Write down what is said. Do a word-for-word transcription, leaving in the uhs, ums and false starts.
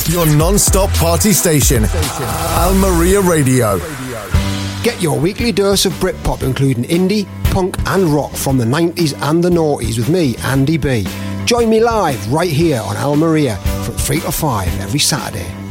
Your non-stop party station. Al Maria Radio. Get your weekly dose of Britpop, including indie, punk and rock from the nineties and the noughties with me, Andy B. Join me live right here on Al Maria from three to five every Saturday.